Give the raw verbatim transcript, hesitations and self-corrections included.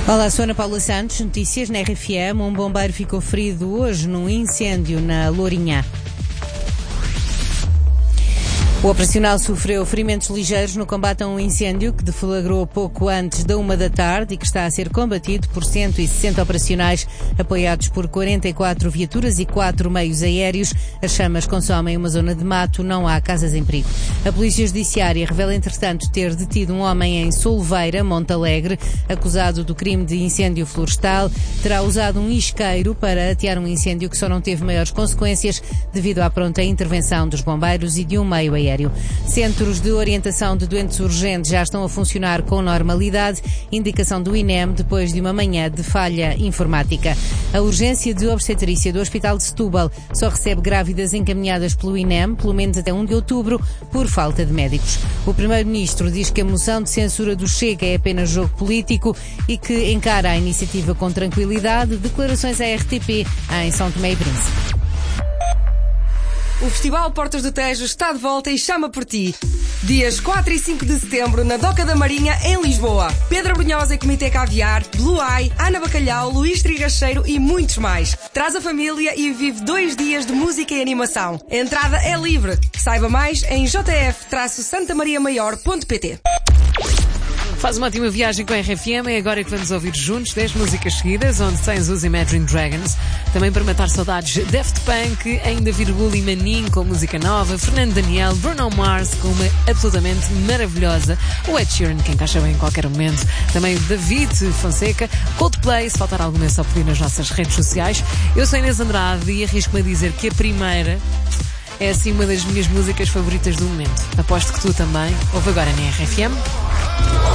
Olá, sou Ana Paula Santos, notícias na R F M. Um bombeiro ficou ferido hoje num incêndio na Lourinhã. O operacional sofreu ferimentos ligeiros no combate a um incêndio que deflagrou pouco antes da uma da tarde e que está a ser combatido por cento e sessenta operacionais apoiados por quarenta e quatro viaturas e quatro meios aéreos. As chamas consomem uma zona de mato, não há casas em perigo. A Polícia Judiciária revela, entretanto, ter detido um homem em Solveira, Monte Alegre, acusado do crime de incêndio florestal. Terá usado um isqueiro para atear um incêndio que só não teve maiores consequências devido à pronta intervenção dos bombeiros e de um meio aéreo. Centros de orientação de doentes urgentes já estão a funcionar com normalidade, indicação do I N E M depois de uma manhã de falha informática. A urgência de obstetrícia do Hospital de Setúbal só recebe grávidas encaminhadas pelo I N E M, pelo menos até um de outubro, por falta de médicos. O Primeiro-Ministro diz que a moção de censura do Chega é apenas jogo político e que encara a iniciativa com tranquilidade. Declarações à R T P em São Tomé e Príncipe. O Festival Portas do Tejo está de volta e chama por ti. Dias quatro e cinco de setembro na Doca da Marinha, em Lisboa. Pedro Brunhosa e Comitê Caviar, Blue Eye, Ana Bacalhau, Luís Trigacheiro e muitos mais. Traz a família e vive dois dias de música e animação. A entrada é livre. Saiba mais em j f santa maria maior ponto p t. Faz uma ótima viagem com a R F M. É agora que vamos ouvir juntos dez músicas seguidas, onde tens os Imagine Dragons. Também para matar saudades, Daft Punk, ainda Virgul e Manin com música nova, Fernando Daniel, Bruno Mars com uma absolutamente maravilhosa, o Ed Sheeran, que encaixa bem em qualquer momento, também o David Fonseca, Coldplay, se faltar alguma é só pedir nas nossas redes sociais. Eu sou Inês Andrade e arrisco-me a dizer que a primeira é assim uma das minhas músicas favoritas do momento. Aposto que tu também. Ouve agora na R F M.